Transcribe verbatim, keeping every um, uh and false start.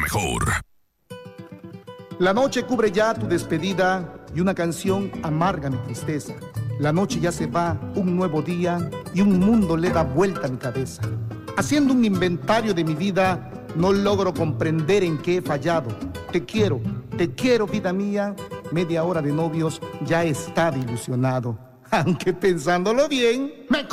mejor. La noche cubre ya tu despedida y una canción amarga mi tristeza. La noche ya se va, un nuevo día y un mundo le da vuelta a mi cabeza. Haciendo un inventario de mi vida, no logro comprender en qué he fallado. Te quiero, te quiero, vida mía. Media hora de novios ya está ilusionado. Aunque pensándolo bien, me